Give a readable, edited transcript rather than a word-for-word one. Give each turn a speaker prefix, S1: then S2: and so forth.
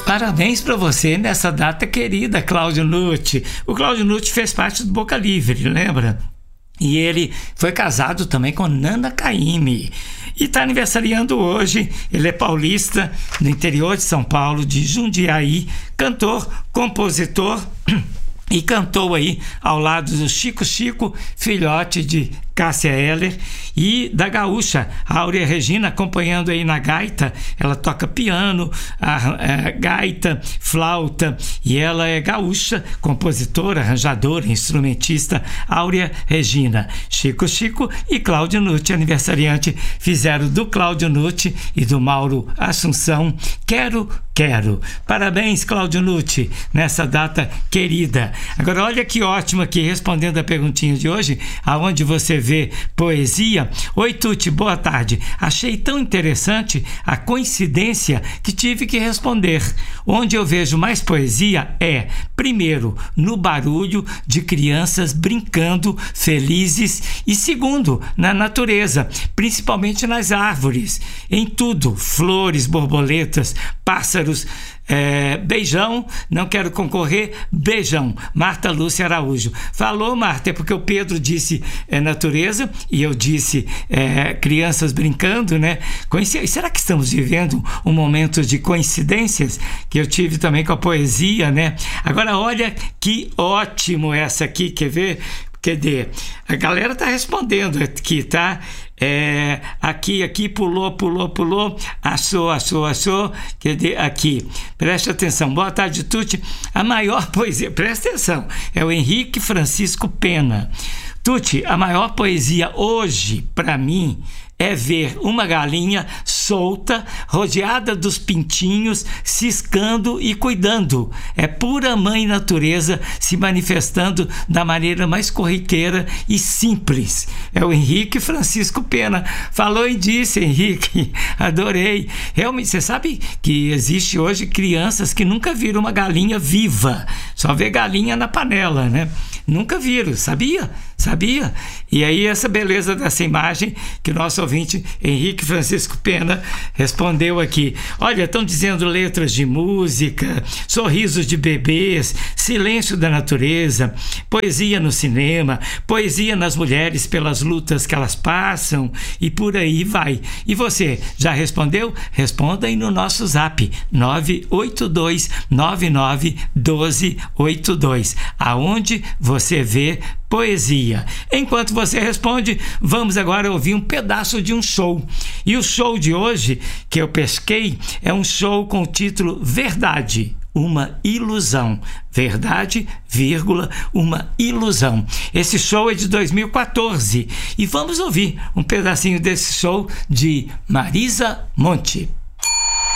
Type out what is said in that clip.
S1: Parabéns para você nessa data querida, Cláudio Nucci. O Cláudio Nucci fez parte do Boca Livre, lembra? E ele foi casado também com Nana Caymmi. E está aniversariando hoje. Ele é paulista, no interior de São Paulo, de Jundiaí, cantor, compositor, e cantou aí ao lado do Chico Chico, filhote de Cássia Eller, e da gaúcha Áurea Regina, acompanhando aí na gaita. Ela toca piano, a gaita, flauta, e ela é gaúcha, compositora, arranjadora, instrumentista. Áurea Regina, Chico Chico e Cláudio Nucci, aniversariante, fizeram do Cláudio Nucci e do Mauro Assunção Quero, Quero. Parabéns, Cláudio Nucci, nessa data querida. Agora olha que ótimo aqui, respondendo a perguntinha de hoje, aonde você vê poesia. Oi, Tuti, boa tarde. Achei tão interessante a coincidência que tive que responder. Onde eu vejo mais poesia é, primeiro, no barulho de crianças brincando, felizes, e segundo, na natureza, principalmente nas árvores, em tudo, flores, borboletas, pássaros. Beijão, não quero concorrer, beijão. Marta Lúcia Araújo. Falou, Marta, é porque o Pedro disse natureza e eu disse crianças brincando, né? Será que estamos vivendo um momento de coincidências que eu tive também com a poesia, né? Agora olha que ótimo essa aqui, quer ver? Cadê? A galera tá respondendo aqui, tá? Aqui, pulou, achou, cadê? Aqui, preste atenção, boa tarde, Tuti. A maior poesia, presta atenção, é o Henrique Francisco Pena. Tuti, a maior poesia hoje, para mim, é ver uma galinha solta, rodeada dos pintinhos, ciscando e cuidando. É pura mãe natureza se manifestando da maneira mais corriqueira e simples. É o Henrique Francisco Pena. Falou e disse, Henrique, adorei. Realmente, você sabe que existe hoje crianças que nunca viram uma galinha viva, só vê galinha na panela, né? Nunca viram, sabia? E aí essa beleza dessa imagem que o nosso ouvinte Henrique Francisco Pena respondeu aqui. Olha, estão dizendo letras de música, sorrisos de bebês, silêncio da natureza, poesia no cinema, poesia nas mulheres pelas lutas que elas passam e por aí vai. E você, já respondeu? Responda aí no nosso zap 982991282, aonde você vê poesia. Enquanto você responde, vamos agora ouvir um pedaço de um show. E o show de hoje que eu pesquei é um show com o título Verdade, uma ilusão. Verdade, vírgula, uma ilusão. Esse show é de 2014 e vamos ouvir um pedacinho desse show de Marisa Monte.